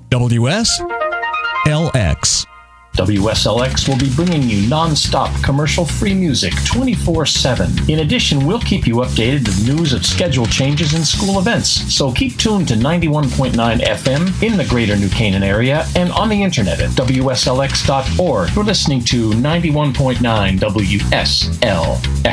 WSLX. WSLX will be bringing you non-stop commercial-free music 24/7. In addition, we'll keep you updated with news of schedule changes and school events. So keep tuned to 91.9 FM in the greater New Canaan area and on the internet at WSLX.org. You're listening to 91.9 WSLX.